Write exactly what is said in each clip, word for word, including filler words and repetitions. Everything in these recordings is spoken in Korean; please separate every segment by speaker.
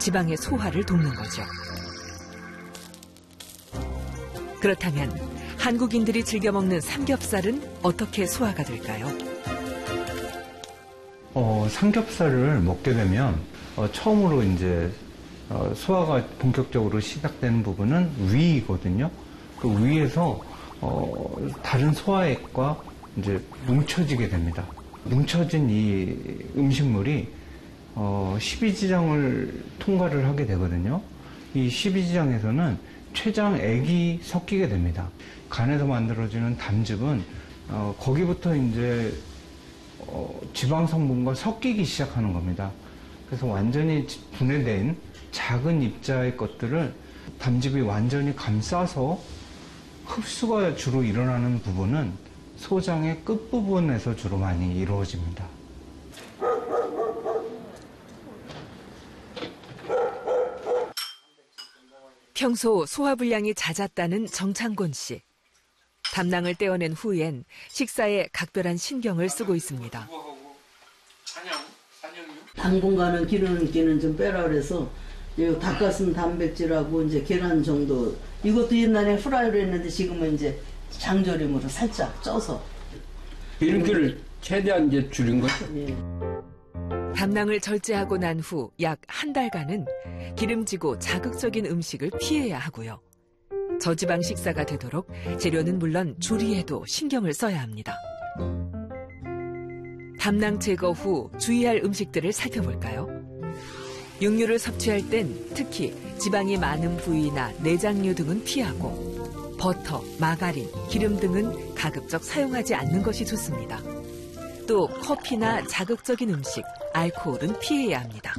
Speaker 1: 지방의 소화를 돕는 거죠. 그렇다면 한국인들이 즐겨 먹는 삼겹살은 어떻게 소화가 될까요?
Speaker 2: 어, 삼겹살을 먹게 되면 어, 처음으로 이제 어, 소화가 본격적으로 시작되는 부분은 위이거든요. 그 위에서 어, 다른 소화액과 이제 뭉쳐지게 됩니다. 뭉쳐진 이 음식물이 어, 십이지장을 통과를 하게 되거든요. 이 십이지장에서는 췌장액이 섞이게 됩니다. 간에서 만들어지는 담즙은 어, 거기부터 이제 어, 지방 성분과 섞이기 시작하는 겁니다. 그래서 완전히 분해된 작은 입자의 것들을 담즙이 완전히 감싸서 흡수가 주로 일어나는 부분은 소장의 끝부분에서 주로 많이 이루어집니다.
Speaker 1: 평소 소화불량이 잦았다는 정창곤 씨. 담낭을 떼어낸 후엔 식사에 각별한 신경을 쓰고 있습니다.
Speaker 3: 당분간은 기름기는 좀 빼라 그래서 닭가슴 단백질하고 이제 계란 정도. 이것도 옛날에 후라이로 했는데 지금은 이제 장조림으로 살짝 쪄서.
Speaker 4: 기름기를 최대한 이제 줄인 거죠.
Speaker 3: 예.
Speaker 1: 담낭을 절제하고 난 후 약 한 달간은 기름지고 자극적인 음식을 피해야 하고요. 저지방 식사가 되도록 재료는 물론 조리에도 신경을 써야 합니다. 담낭 제거 후 주의할 음식들을 살펴볼까요? 육류를 섭취할 땐 특히 지방이 많은 부위나 내장류 등은 피하고 버터, 마가린, 기름 등은 가급적 사용하지 않는 것이 좋습니다. 또 커피나 자극적인 음식, 알코올은 피해야 합니다.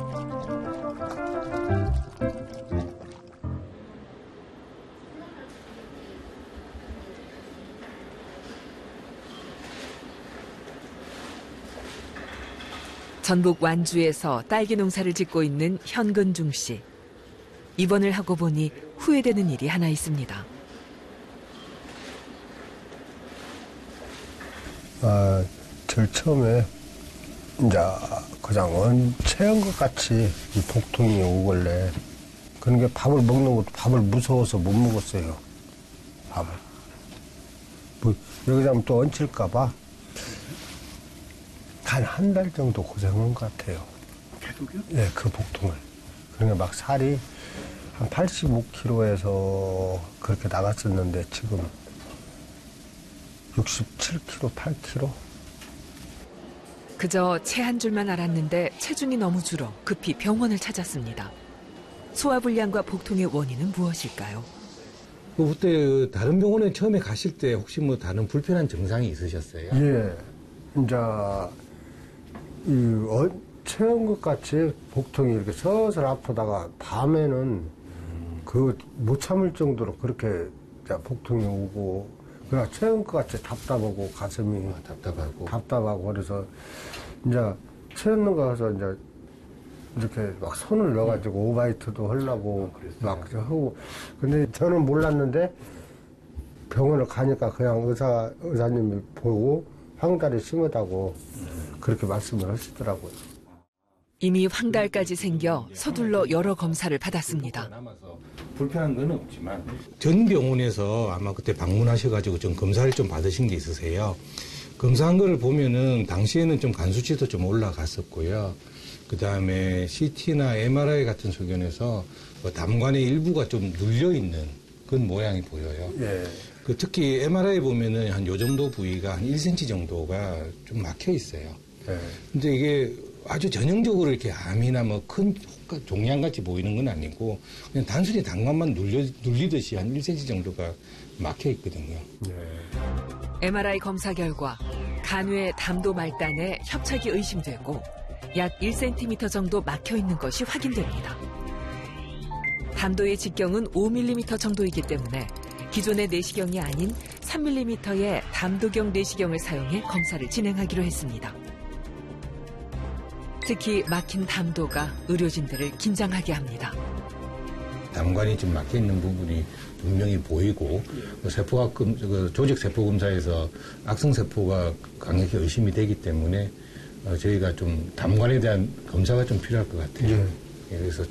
Speaker 1: 전북 완주에서 딸기 농사를 짓고 있는 현근중 씨. 입원을 하고 보니 후회되는 일이 하나 있습니다.
Speaker 5: 아, 제일 처음에 이제 그냥 원체한 것 같이 이 복통이 오길래 그런 게 밥을 먹는 것도 밥을 무서워서 못 먹었어요. 밥을. 뭐 여기 가면 또 얹힐까 봐 한 한 달 정도 고생한 것 같아요.
Speaker 4: 계속요?
Speaker 5: 예, 그 복통을. 그러니까 막 살이 한 팔십오 킬로그램에서 그렇게 나갔었는데 지금 육십칠 킬로그램, 팔 킬로그램.
Speaker 1: 그저 체 한 줄만 알았는데 체중이 너무 줄어 급히 병원을 찾았습니다. 소화불량과 복통의 원인은 무엇일까요?
Speaker 6: 그때 다른 병원에 처음에 가실 때 혹시 뭐 다른 불편한 증상이 있으셨어요?
Speaker 5: 예. 이제 이 어, 체한 것 같이 복통이 이렇게 서슬 아프다가 밤에는 음. 그 못 참을 정도로 그렇게 복통이 오고 그냥 체한 것 같이 답답하고 가슴이
Speaker 6: 아, 답답하고
Speaker 5: 답답하고 그래서 이제 체했는 거 가서 이제 이렇게 막 손을 넣어가지고 음. 오바이트도 하려고 아, 막 하고 근데 저는 몰랐는데 병원을 가니까 그냥 의사 의사님이 보고 황달이 심하다고 음. 그렇게 말씀을 하시더라고요.
Speaker 1: 이미 황달까지 생겨 서둘러 여러 검사를 받았습니다.
Speaker 6: 불편한 건 없지만 전 병원에서 아마 그때 방문하셔가지고 좀 검사를 좀 받으신 게 있으세요. 검사한 거를 보면은 당시에는 좀 간 수치도 좀 올라갔었고요. 그 다음에 씨티나 엠알아이 같은 소견에서 뭐 담관의 일부가 좀 눌려 있는 그런 모양이 보여요.
Speaker 5: 예.
Speaker 6: 그 특히 엠알아이 보면은 한 요 정도 부위가 한 일 센티미터 정도가 좀 막혀 있어요.
Speaker 5: 예.
Speaker 6: 근데 이게 아주 전형적으로 이렇게 암이나 뭐 큰 종양같이 보이는 건 아니고 그냥 단순히 담관만 눌려, 눌리듯이 한 일 센티미터 정도가 막혀 있거든요.
Speaker 5: 예.
Speaker 1: 엠알아이 검사 결과 간외 담도 말단에 협착이 의심되고 약 일 센티미터 정도 막혀 있는 것이 확인됩니다. 담도의 직경은 오 밀리미터 정도이기 때문에 기존의 내시경이 아닌 삼 밀리미터의 담도경 내시경을 사용해 검사를 진행하기로 했습니다. 특히 막힌 담도가 의료진들을 긴장하게 합니다.
Speaker 6: 담관이 좀 막혀 있는 부분이 분명히 보이고 세포학 금, 그 조직 세포 검사에서 악성 세포가 강력히 의심이 되기 때문에 저희가 좀 담관에 대한 검사가 좀 필요할 것 같아요. 예. 그래서